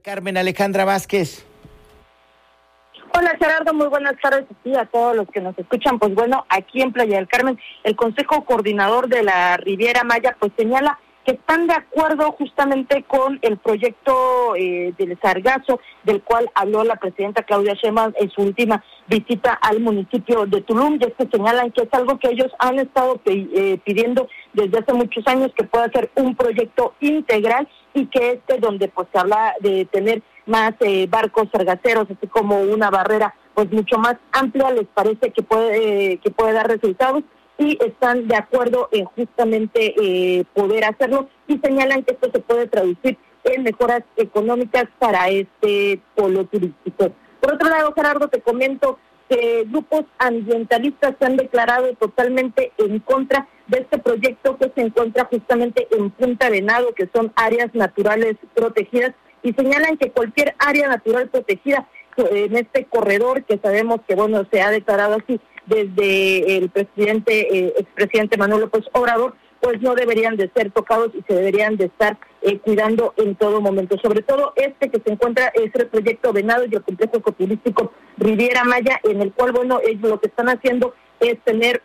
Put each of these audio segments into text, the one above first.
Carmen, Alejandra Vázquez. Hola Gerardo, muy buenas tardes a todos los que nos escuchan. Pues bueno, aquí en Playa del Carmen, el Consejo Coordinador de la Riviera Maya pues señala que están de acuerdo justamente con el proyecto del Sargazo, del cual habló la presidenta Claudia Sheinbaum en su última visita al municipio de Tulum, y es que señalan que es algo que ellos han estado pidiendo desde hace muchos años, que pueda ser un proyecto integral y que donde pues se habla de tener más barcos sargaceros, así como una barrera pues mucho más amplia, les parece que puede dar resultados y están de acuerdo en justamente poder hacerlo, y señalan que esto se puede traducir en mejoras económicas para este polo turístico. Por otro lado, Gerardo, te comento que grupos ambientalistas se han declarado totalmente en contra de este proyecto que se encuentra justamente en Punta Venado, que son áreas naturales protegidas, y señalan que cualquier área natural protegida en este corredor, que sabemos que bueno se ha declarado así desde el expresidente Manuel López Obrador, pues no deberían de ser tocados y se deberían de estar cuidando en todo momento. Sobre todo que se encuentra es el proyecto Venado y el complejo ecoturístico Riviera Maya, en el cual bueno ellos lo que están haciendo es tener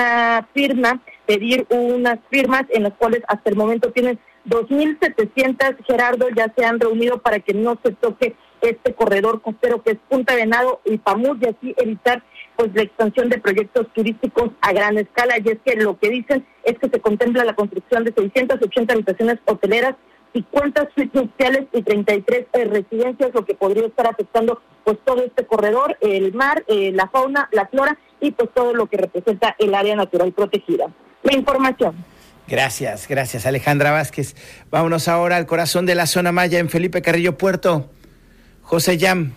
pedir unas firmas en las cuales hasta el momento tienen 2,700, Gerardo, ya se han reunido para que no se toque este corredor costero que es Punta Venado y Pamuz, y así evitar pues la expansión de proyectos turísticos a gran escala. Y es que lo que dicen es que se contempla la construcción de 680 habitaciones hoteleras, 50 suites nupciales y 33 residencias, lo que podría estar afectando pues todo este corredor, el mar, la fauna, la flora y pues todo lo que representa el área natural protegida. La información. Gracias Alejandra Vázquez. Vámonos ahora al corazón de la zona maya en Felipe Carrillo Puerto. José Yam.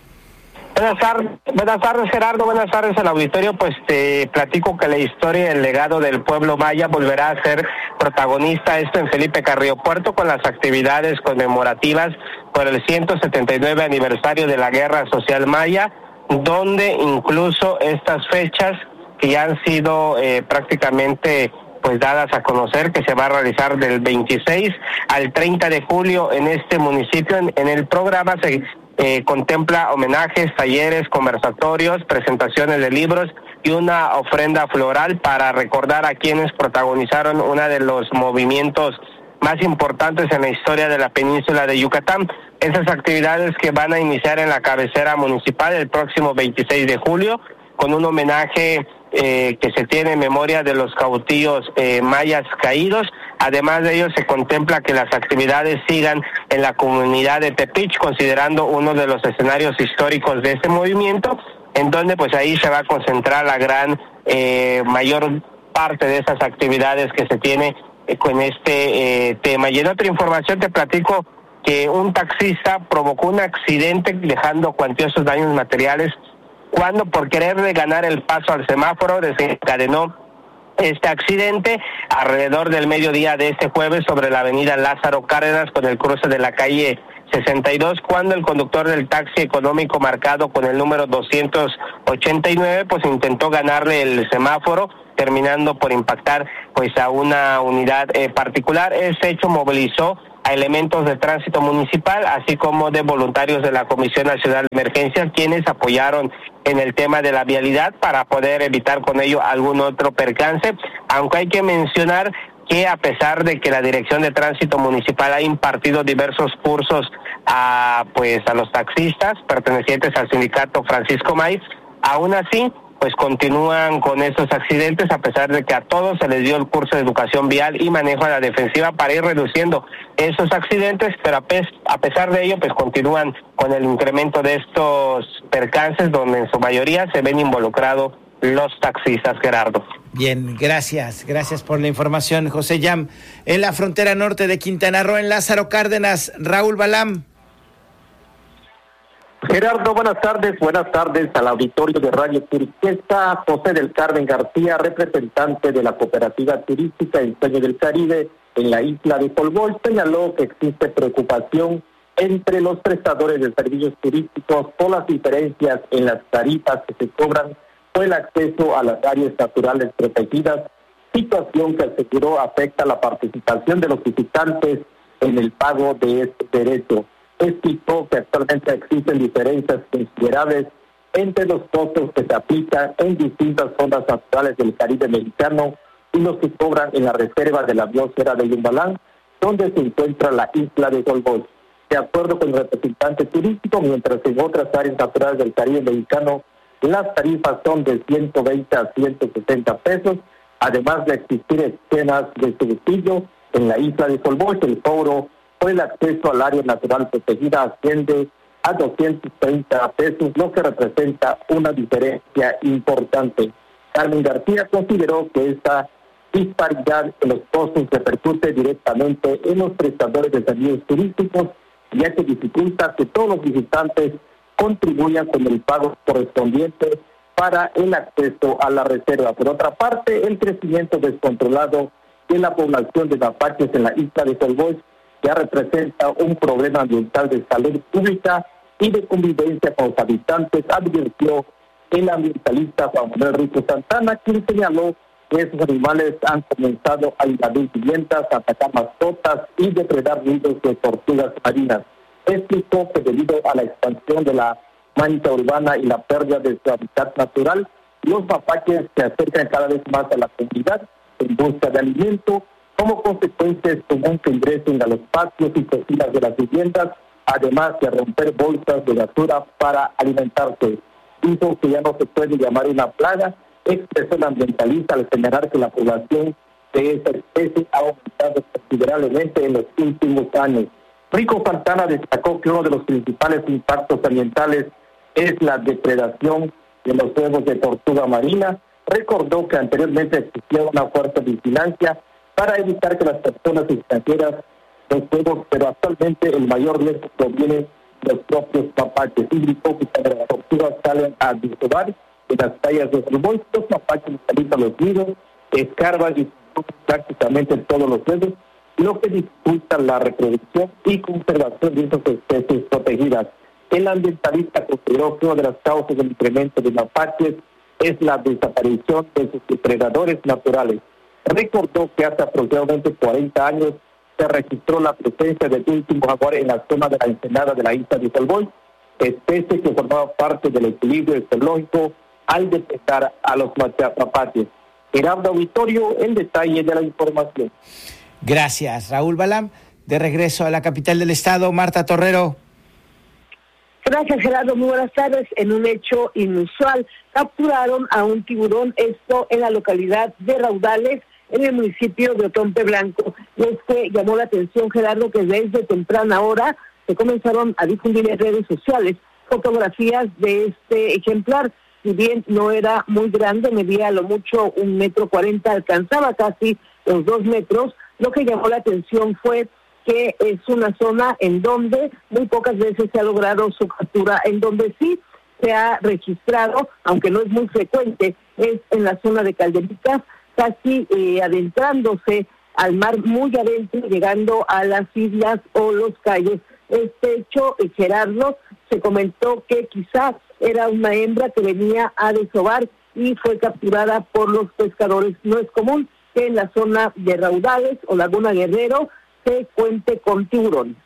Buenas tardes Gerardo, buenas tardes al auditorio. Pues te platico que la historia y el legado del pueblo maya volverá a ser protagonista en Felipe Carrillo Puerto, con las actividades conmemorativas por el 179 aniversario de la Guerra Social Maya, donde incluso estas fechas que ya han sido prácticamente pues dadas a conocer, que se va a realizar del 26 al 30 de julio en este municipio. En el programa se contempla homenajes, talleres, conversatorios, presentaciones de libros y una ofrenda floral para recordar a quienes protagonizaron uno de los movimientos más importantes en la historia de la península de Yucatán. Esas actividades que van a iniciar en la cabecera municipal el próximo 26 de julio con un homenaje que se tiene en memoria de los cautivos mayas caídos. Además de ello, se contempla que las actividades sigan en la comunidad de Tepic, considerando uno de los escenarios históricos de este movimiento, en donde pues ahí se va a concentrar la gran mayor parte de esas actividades que se tiene con este tema. Y en otra información te platico que un taxista provocó un accidente dejando cuantiosos daños materiales cuando, por quererle ganar el paso al semáforo, desencadenó este accidente alrededor del mediodía de este jueves sobre la avenida Lázaro Cárdenas con el cruce de la calle 62, cuando el conductor del taxi económico marcado con el número 289 pues intentó ganarle el semáforo, terminando por impactar pues a una unidad particular. Este hecho movilizó a elementos de tránsito municipal, así como de voluntarios de la Comisión Nacional de Emergencias, quienes apoyaron en el tema de la vialidad para poder evitar con ello algún otro percance, aunque hay que mencionar que a pesar de que la Dirección de Tránsito Municipal ha impartido diversos cursos a los taxistas pertenecientes al sindicato Francisco Maíz, aún así pues continúan con estos accidentes, a pesar de que a todos se les dio el curso de educación vial y manejo a la defensiva para ir reduciendo esos accidentes, pero a pesar de ello pues continúan con el incremento de estos percances, donde en su mayoría se ven involucrados los taxistas, Gerardo. Bien, gracias por la información, José Yam. En la frontera norte de Quintana Roo, en Lázaro Cárdenas, Raúl Balam. Gerardo, buenas tardes al auditorio de Radio Turquesa. José del Carmen García, representante de la Cooperativa Turística El Sueño del Caribe en la isla de Colbol, señaló que existe preocupación entre los prestadores de servicios turísticos por las diferencias en las tarifas que se cobran por el acceso a las áreas naturales protegidas, situación que aseguró afecta la participación de los visitantes en el pago de este derecho. explicó que actualmente existen diferencias considerables entre los costos que se aplican en distintas zonas naturales del Caribe mexicano y los que cobran en la reserva de la biosfera de Yumbalán, donde se encuentra la isla de Golgol. De acuerdo con el representante turístico, mientras en otras áreas naturales del Caribe mexicano las tarifas son de 120 a 160 pesos, además de existir escenas de subsidio en la isla de Golgol, el cobro por el acceso al área natural protegida asciende a 230 pesos, lo que representa una diferencia importante. Carmen García consideró que esta disparidad en los costos repercute directamente en los prestadores de servicios turísticos, ya que dificulta que todos los visitantes contribuyan con el pago correspondiente para el acceso a la reserva. Por otra parte, el crecimiento descontrolado de la población de mapaches en la isla de Golgol ya representa un problema ambiental de salud pública y de convivencia con los habitantes, advirtió el ambientalista Juan Manuel Rico Santana, quien señaló que esos animales han comenzado a invadir viviendas, a atacar mascotas y depredar nidos de tortugas marinas. Explicó que debido a la expansión de la mancha urbana y la pérdida de su hábitat natural, los mapaches se acercan cada vez más a la comunidad en busca de alimento. Como consecuencia es común que ingresen a los patios y cocinas de las viviendas, además de romper bolsas de basura para alimentarse. Dijo que ya no se puede llamar una plaga, expresó el ambientalista al señalar que la población de esta especie ha aumentado considerablemente en los últimos años. Rico Santana destacó que uno de los principales impactos ambientales es la depredación de los huevos de tortuga marina. Recordó que anteriormente existía una fuerte vigilancia para evitar que las personas extranjeras los huevos, pero actualmente el mayor riesgo proviene de los propios mapaches. Indicó que cuando las tortugas salen a desovar en las playas de Golgol, los mapaches localizan los nidos, escarban y prácticamente todos los huevos, lo que dificulta la reproducción y conservación de esas especies protegidas. El ambientalista consideró que una de las causas del incremento de mapaches es la desaparición de sus depredadores naturales. Recordó que hace aproximadamente 40 años se registró la presencia del último jaguar en la zona de la ensenada de la isla de Golgol, especie que formaba parte del equilibrio ecológico al detectar a los mapaches. Gerardo Auditorio, el detalle de la información. Gracias, Raúl Balam. De regreso a la capital del estado, Marta Torrero. Gracias, Gerardo. Muy buenas tardes. En un hecho inusual, capturaron a un tiburón, esto en la localidad de Raudales, en el municipio de Otompe Blanco. Y es que llamó la atención, Gerardo, que desde temprana hora se comenzaron a difundir en redes sociales fotografías de este ejemplar. Si bien no era muy grande, medía a lo mucho 1,40 m, alcanzaba casi los 2 metros, lo que llamó la atención fue que es una zona en donde muy pocas veces se ha logrado su captura, en donde sí se ha registrado, aunque no es muy frecuente, es en la zona de Calderitas, casi adentrándose al mar muy adentro, llegando a las islas o los cayos. Este hecho, Gerardo, se comentó que quizás era una hembra que venía a desovar y fue capturada por los pescadores. No es común que en la zona de Raudales o Laguna Guerrero se cuente con tiburón.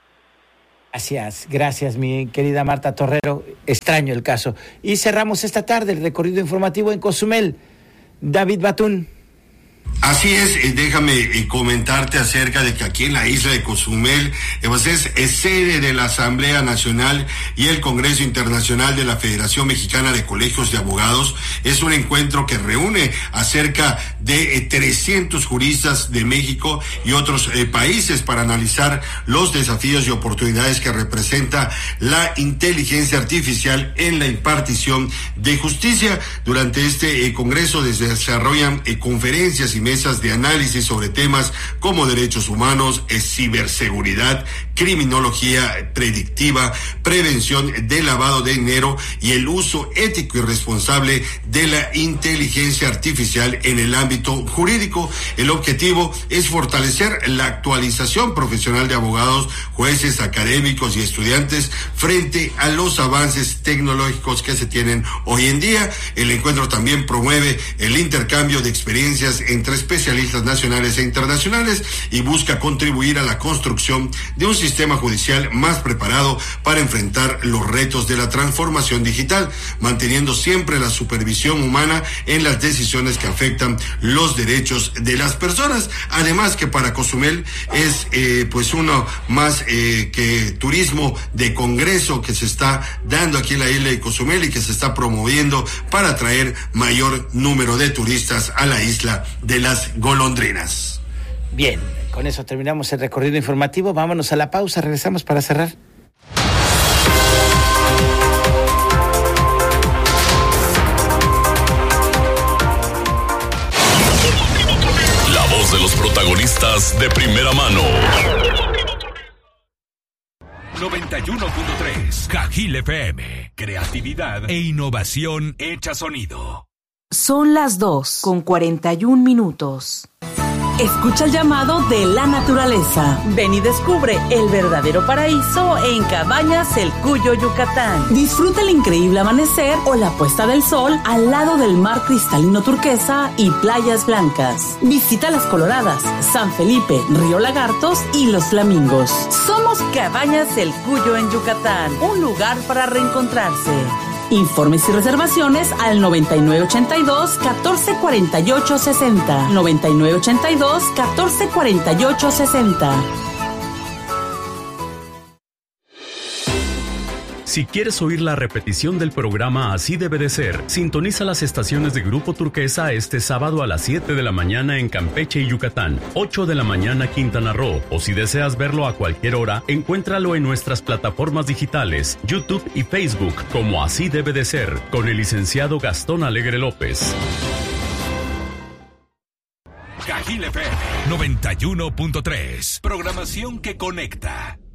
Gracias, mi querida Marta Torrero. Extraño el caso. Y cerramos esta tarde el recorrido informativo en Cozumel. David Batún. Así es, déjame comentarte acerca de que aquí en la isla de Cozumel pues es sede de la Asamblea Nacional y el Congreso Internacional de la Federación Mexicana de Colegios de Abogados. Es un encuentro que reúne a cerca de 300 juristas de México y otros países para analizar los desafíos y oportunidades que representa la inteligencia artificial en la impartición de justicia. Durante este congreso se desarrollan conferencias y mesas de análisis sobre temas como derechos humanos, ciberseguridad, criminología predictiva, prevención del lavado de dinero y el uso ético y responsable de la inteligencia artificial en el ámbito jurídico. El objetivo es fortalecer la actualización profesional de abogados, jueces, académicos y estudiantes frente a los avances tecnológicos que se tienen hoy en día. El encuentro también promueve el intercambio de experiencias entre especialistas nacionales e internacionales y busca contribuir a la construcción de un sistema judicial más preparado para enfrentar los retos de la transformación digital, manteniendo siempre la supervisión humana en las decisiones que afectan los derechos de las personas. Además que para Cozumel es pues uno más que turismo de congreso que se está dando aquí en la isla de Cozumel y que se está promoviendo para atraer mayor número de turistas a la isla de las golondrinas. Bien, con eso terminamos el recorrido informativo. Vámonos a la pausa, regresamos para cerrar. La voz de los protagonistas de primera mano. 91.3 Cajil FM. Creatividad e innovación hecha sonido. Son las 2:41. Escucha el llamado de la naturaleza. Ven y descubre el verdadero paraíso en Cabañas El Cuyo, Yucatán. Disfruta el increíble amanecer o la puesta del sol al lado del mar cristalino turquesa y playas blancas. Visita Las Coloradas, San Felipe, Río Lagartos y Los Flamingos. Somos Cabañas El Cuyo en Yucatán, un lugar para reencontrarse. Informes y reservaciones al 9982-1448-60. 9982-1448-60. Si quieres oír la repetición del programa Así Debe de Ser, sintoniza las estaciones de Grupo Turquesa este sábado a las 7 de la mañana en Campeche y Yucatán, 8 de la mañana Quintana Roo, o si deseas verlo a cualquier hora, encuéntralo en nuestras plataformas digitales, YouTube y Facebook, como Así Debe de Ser, con el licenciado Gastón Alegre López. Cajil FM 91.3. Programación que conecta.